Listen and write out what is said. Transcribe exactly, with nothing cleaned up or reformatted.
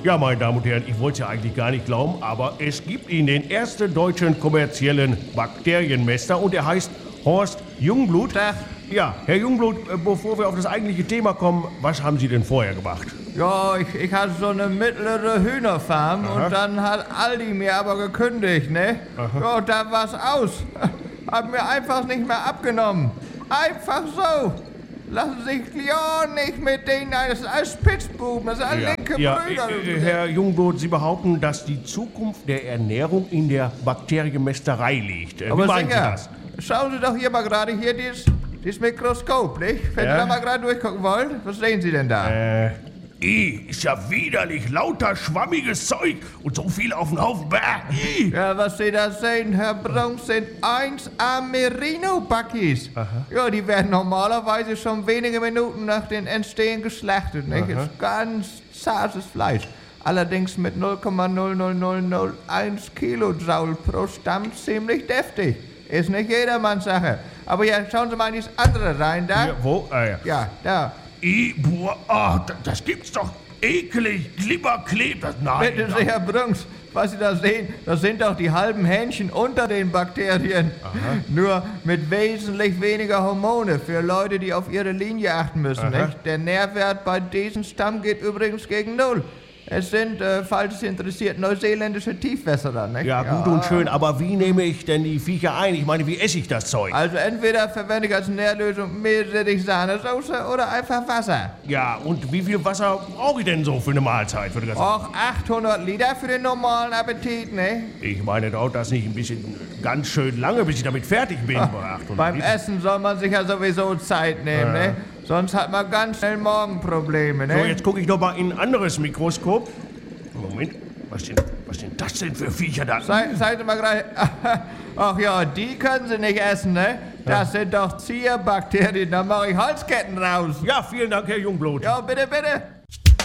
Ja, meine Damen und Herren, ich wollte es ja eigentlich gar nicht glauben, aber es gibt ihn, den ersten deutschen kommerziellen Bakterienmesser, und er heißt Horst Jungblut. Tag. Ja, Herr Jungblut, äh, bevor wir auf das eigentliche Thema kommen, was haben Sie denn vorher gemacht? Ja, ich, ich hatte so eine mittlere Hühnerfarm. Aha. Und dann hat Aldi mir aber gekündigt, ne? Aha. Ja, da war's aus. Hab mir einfach nicht mehr abgenommen. Einfach so. Lassen Sie sich ja nicht mit denen ein. Das sind alles Spitzbuben, das sind alles linke ja, Brüder. äh, äh, Herr Jungblut, Sie behaupten, dass die Zukunft der Ernährung in der Bakterienmesterei liegt. Äh, Aber Wie meinen Sie sicher, das? schauen Sie doch hier mal gerade hier dieses, dieses Mikroskop, nicht? Wenn Ja? Sie da mal gerade durchgucken wollen, was sehen Sie denn da? Äh, I, ist ja widerlich, lauter schwammiges Zeug und so viel auf den Haufen. Bäh, I. Ja, was Sie da sehen, Herr Brunks, sind eins A Merino-Buckies. Ja, die werden normalerweise schon wenige Minuten nach dem Entstehen geschlachtet, nicht? Aha. Ist ganz zartes Fleisch. Allerdings mit null Komma null null null null eins Kilojoule pro Stamm ziemlich deftig. Ist nicht jedermanns Sache. Aber ja, schauen Sie mal in dieses andere rein, da. Ja, wo? Ah, ja. Ja, da. I, boah, ah, das, das gibt's doch ekelig, Glibber klebt das. Nein. Bitte nein. sehr, Herr Brunks, was Sie da sehen, das sind doch die halben Hähnchen unter den Bakterien. Nur mit wesentlich weniger Hormone für Leute, die auf ihre Linie achten müssen. Aha. Nicht? Der Nährwert bei diesem Stamm geht übrigens gegen Null. Es sind, äh, falls es interessiert, neuseeländische Tiefwässerer. Nicht? Ja, gut und schön, aber wie nehme ich denn die Viecher ein? Ich meine, wie esse ich das Zeug? Also entweder verwende ich als Nährlösung Meerrettich-Sahnesoße oder einfach Wasser. Ja, und wie viel Wasser brauche ich denn so für eine Mahlzeit? Für die ganze Och, achthundert Liter für den normalen Appetit, ne? ich meine, dauert das nicht ein bisschen ganz schön lange, bis ich damit fertig bin? bei achthundert Beim Liter? Essen soll man sich ja sowieso Zeit nehmen, Ja. ne? Sonst hat man ganz schnell Morgenprobleme, ne? So, jetzt gucke ich noch mal in ein anderes Mikroskop. Moment, was denn, was denn das denn für Viecher da? Sei, seid ihr mal gerade... Ach ja, die können Sie nicht essen, ne? Das sind doch Zierbakterien, da mache ich Halsketten raus. Ja, vielen Dank, Herr Jungblut. Ja, bitte, bitte.